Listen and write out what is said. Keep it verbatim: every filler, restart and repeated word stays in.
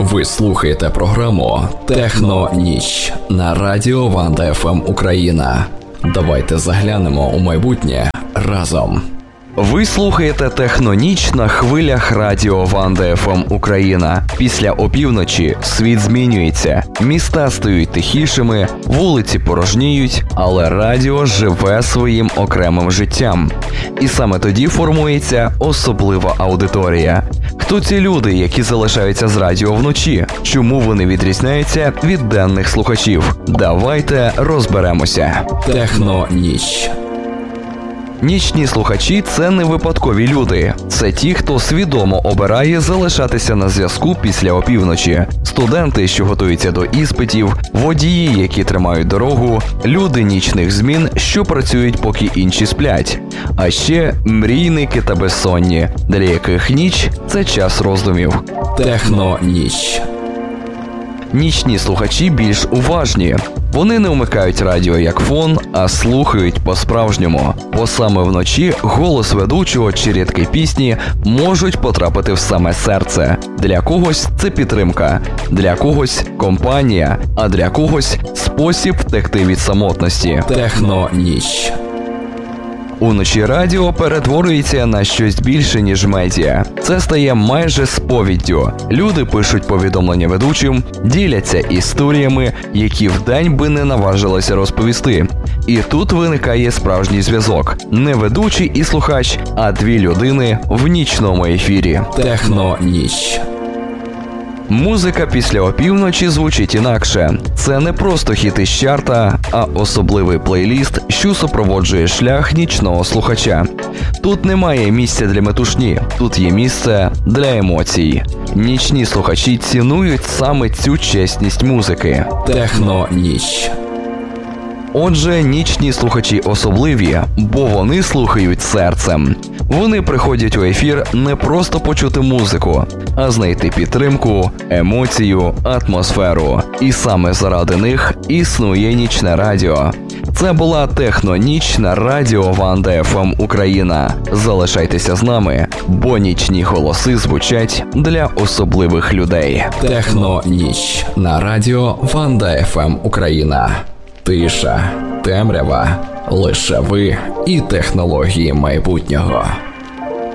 Ви слухаєте програму «Техно-ніч» на радіо Ванда еф ем Україна. Давайте заглянемо у майбутнє разом. Ви слухаєте «Техно-ніч» на хвилях радіо Ванда еф ем Україна. Після опівночі світ змінюється, міста стають тихішими, вулиці порожніють, але радіо живе своїм окремим життям. І саме тоді формується особлива аудиторія. Хто ці люди, які залишаються з радіо вночі? Чому вони відрізняються від денних слухачів? Давайте розберемося. «Техно-ніч». Нічні слухачі – це не випадкові люди. Це ті, хто свідомо обирає залишатися на зв'язку після опівночі. Студенти, що готуються до іспитів, водії, які тримають дорогу, люди нічних змін, що працюють, поки інші сплять. А ще мрійники та безсонні, для яких ніч – це час роздумів. «Техно-ніч». Нічні слухачі більш уважні. Вони не вмикають радіо як фон, а слухають по-справжньому. Бо саме вночі голос ведучого чи рядки пісні можуть потрапити в саме серце. Для когось це підтримка, для когось – компанія, а для когось – спосіб втекти від самотності. «Техно-ніч». Уночі радіо перетворюється на щось більше, ніж медіа. Це стає майже сповіддю. Люди пишуть повідомлення ведучим, діляться історіями, які вдень би не наважилися розповісти. І тут виникає справжній зв'язок. Не ведучий і слухач, а дві людини в нічному ефірі. «Техно-ніч». Музика після опівночі звучить інакше. Це не просто хіти з чарта, а особливий плейліст, що супроводжує шлях нічного слухача. Тут немає місця для метушні, тут є місце для емоцій. Нічні слухачі цінують саме цю чесність музики. «Техно-ніч». Отже, нічні слухачі особливі, бо вони слухають серцем. Вони приходять у ефір не просто почути музику, а знайти підтримку, емоцію, атмосферу. І саме заради них існує нічне радіо. Це була «Техно-ніч» на радіо Ванда еф ем Україна. Залишайтеся з нами, бо нічні голоси звучать для особливих людей. «Техно-ніч» на радіо Ванда еф ем Україна. Тиша, темрява, лише ви і технології майбутнього.